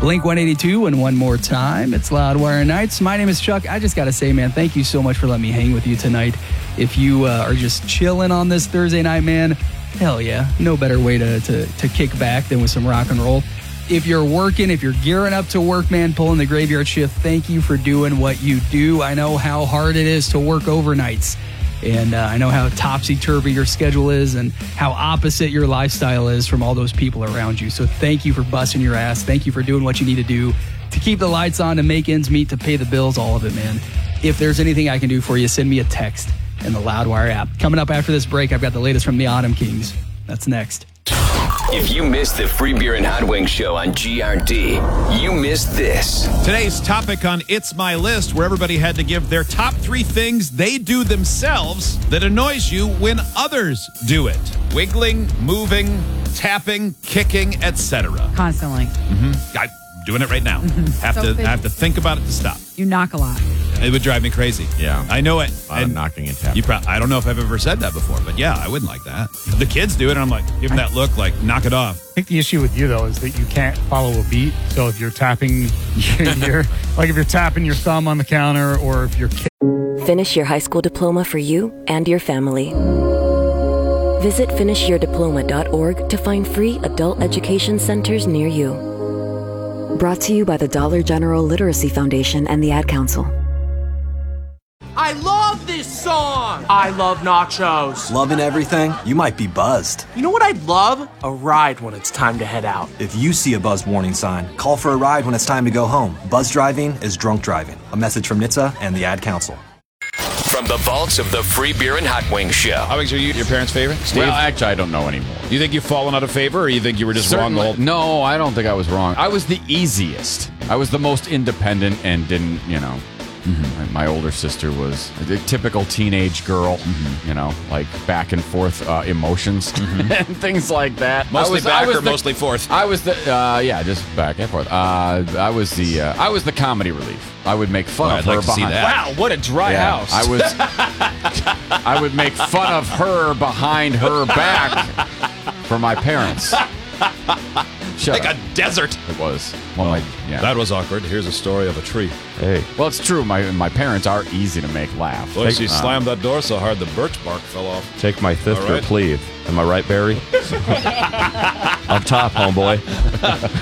Blink-182 and one more time. It's Loudwire Nights. My name is Chuck. I just got to say, man, thank you so much for letting me hang with you tonight. If you are just chilling on this Thursday night, man, hell yeah. No better way to kick back than with some rock and roll. If you're working, if you're gearing up to work, man, pulling the graveyard shift, thank you for doing what you do. I know how hard it is to work overnights. And I know how topsy-turvy your schedule is and how opposite your lifestyle is from all those people around you. So thank you for busting your ass. Thank you for doing what you need to do to keep the lights on, to make ends meet, to pay the bills, all of it, man. If there's anything I can do for you, send me a text in the Loudwire app. Coming up after this break, I've got the latest from the Autumn Kings. That's next. If you missed the Free Beer and Hot Wings show on GRD, you missed this. Today's topic on It's My List, where everybody had to give their top 3 things they do themselves that annoys you when others do it. Wiggling, moving, tapping, kicking, etc. Constantly. I'm doing it right now. Have to think about it to stop. You knock a lot. It would drive me crazy. Yeah. I know it. And knocking and tapping. I don't know if I've ever said that before, but yeah, I wouldn't like that. The kids do it, and I'm like, give them that look, like, knock it off. I think the issue with you, though, is that you can't follow a beat. So if you're tapping if you're tapping your thumb on the counter, or if you're... Finish your high school diploma for you and your family. Visit finishyourdiploma.org to find free adult education centers near you. Brought to you by the Dollar General Literacy Foundation and the Ad Council. I love this song! I love nachos. Loving everything? You might be buzzed. You know what I'd love? A ride when it's time to head out. If you see a buzz warning sign, call for a ride when it's time to go home. Buzz driving is drunk driving. A message from NHTSA and the Ad Council. From the vaults of the Free Beer and Hot Wings show. Hot Wings, are you your parents' favorite? Steve? Well, actually, I don't know anymore. Do you think you've fallen out of favor, or you think you were just wrong the whole... No, I don't think I was wrong. I was the easiest. I was the most independent and didn't, My older sister was a typical teenage girl, like back and forth emotions and things like that. Mostly back or mostly forth? I was the just back and forth. I was the comedy relief. I would make fun of her behind. Wow, what a dry house! I would make fun of her behind her back for my parents. Like a desert. It was. That was awkward. Here's a story of a tree. Hey. Well, it's true. My parents are easy to make laugh. Boy, she slammed that door so hard the birch bark fell off. Take my thither, please. Am I right, Barry? Up top, homeboy.